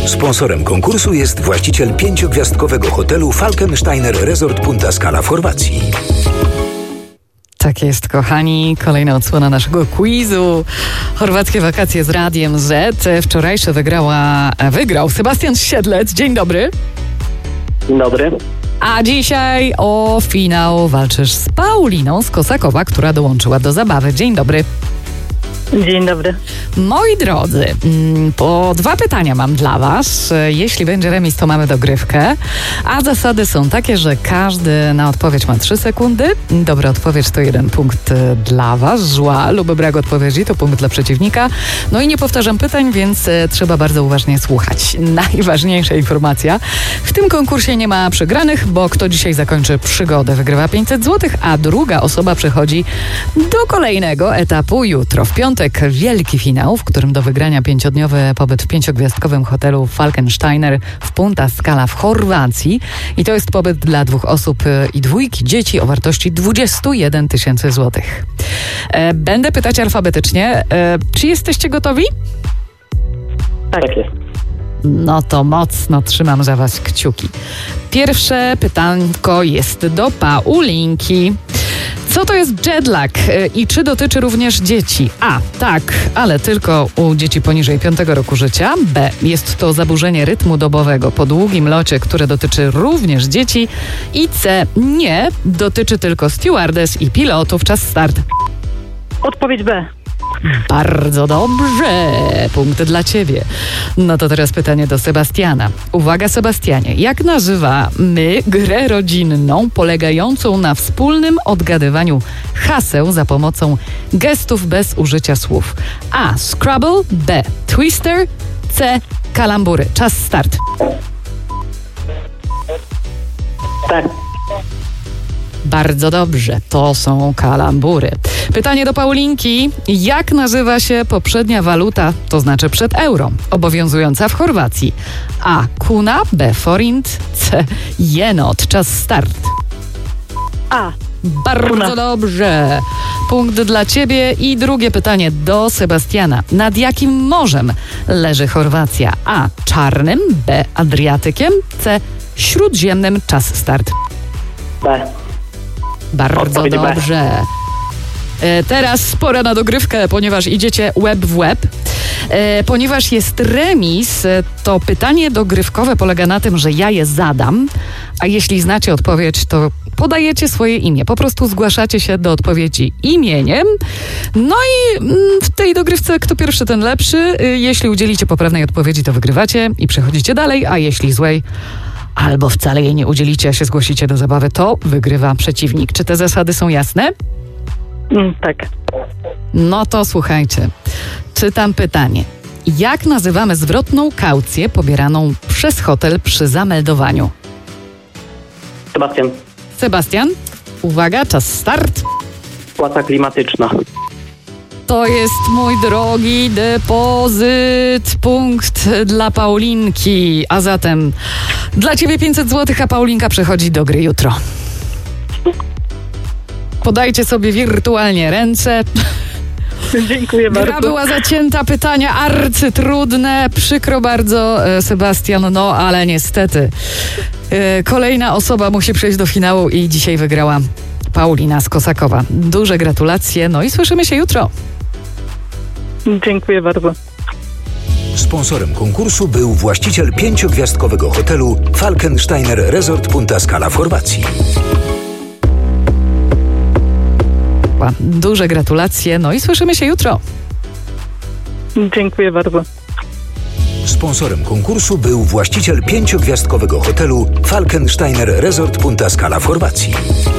Sponsorem konkursu jest właściciel 5-gwiazdkowego hotelu Falkensteiner Resort Punta Scala w Chorwacji. Tak jest, kochani. Kolejna odsłona naszego quizu. Chorwackie wakacje z Radiem Z. Wczorajsze wygrał Sebastian Siedlec. Dzień dobry. Dzień dobry. A dzisiaj o finał walczysz z Pauliną z Kosakowa, która dołączyła do zabawy. Dzień dobry. Dzień dobry. Moi drodzy, po 2 pytania mam dla was. Jeśli będzie remis, to mamy dogrywkę. A zasady są takie, że każdy na odpowiedź ma 3 sekundy. Dobra odpowiedź to 1 punkt dla was. Zła lub brak odpowiedzi to punkt dla przeciwnika. No i nie powtarzam pytań, więc trzeba bardzo uważnie słuchać. Najważniejsza informacja. W tym konkursie nie ma przegranych, bo kto dzisiaj zakończy przygodę, wygrywa 500 zł, a druga osoba przechodzi do kolejnego etapu jutro. W piątek wielki finał, w którym do wygrania 5-dniowy pobyt w 5-gwiazdkowym hotelu Falkensteiner w Punta Scala w Chorwacji. I to jest pobyt dla 2 osób i 2 dzieci o wartości 21 000 złotych. Będę pytać alfabetycznie. Czy jesteście gotowi? Tak jest. No to mocno trzymam za was kciuki. Pierwsze pytanko jest do Paulinki. Co to jest jetlag i czy dotyczy również dzieci? A. Tak, ale tylko u dzieci poniżej 5 roku życia. B. Jest to zaburzenie rytmu dobowego po długim locie, które dotyczy również dzieci. I C. Nie, dotyczy tylko stewardess i pilotów. Czas start. Odpowiedź B. Bardzo dobrze. Punkt dla ciebie. No to teraz pytanie do Sebastiana. Uwaga, Sebastianie. Jak nazywamy grę rodzinną polegającą na wspólnym odgadywaniu haseł za pomocą gestów bez użycia słów? A. Scrabble. B. Twister. C. Kalambury. Czas start. Tak. Bardzo dobrze, to są kalambury. Pytanie do Paulinki. Jak nazywa się poprzednia waluta, to znaczy przed euro, obowiązująca w Chorwacji? A. Kuna, B. Forint, C. Jenot. Czas start. A. Bardzo Kuna. dobrze. Punkt dla ciebie i drugie pytanie do Sebastiana. Nad jakim morzem leży Chorwacja? A. Czarnym, B. Adriatykiem, C. Śródziemnym. Czas start. B. Bardzo Odpowiedź B. dobrze. Teraz pora na dogrywkę, ponieważ idziecie łeb w łeb. Ponieważ jest remis, to pytanie dogrywkowe polega na tym, że ja je zadam, a jeśli znacie odpowiedź, to podajecie swoje imię. Po prostu zgłaszacie się do odpowiedzi imieniem. No i w tej dogrywce kto pierwszy, ten lepszy. Jeśli udzielicie poprawnej odpowiedzi, to wygrywacie i przechodzicie dalej, a jeśli złej, albo wcale jej nie udzielicie, a się zgłosicie do zabawy, to wygrywa przeciwnik. Czy te zasady są jasne? Tak. No to słuchajcie. Czytam pytanie. Jak nazywamy zwrotną kaucję pobieraną przez hotel przy zameldowaniu? Sebastian. Sebastian, uwaga, czas start. Płaca klimatyczna. To jest, mój drogi, depozyt. Punkt dla Paulinki. A zatem dla ciebie 500 zł, a Paulinka przechodzi do gry jutro. Podajcie sobie wirtualnie ręce. Dziękuję bardzo. Gra była zacięta, pytania arcytrudne. Przykro bardzo, Sebastian, no ale niestety kolejna osoba musi przejść do finału i dzisiaj wygrała Paulina z Kosakowa. Duże gratulacje, no i słyszymy się jutro. Dziękuję bardzo. Sponsorem konkursu był właściciel 5-gwiazdkowego hotelu Falkensteiner Resort Punta Scala w Chorwacji. Duże gratulacje, no i słyszymy się jutro. Dziękuję bardzo. Sponsorem konkursu był właściciel 5-gwiazdkowego hotelu Falkensteiner Resort Punta Scala w Chorwacji.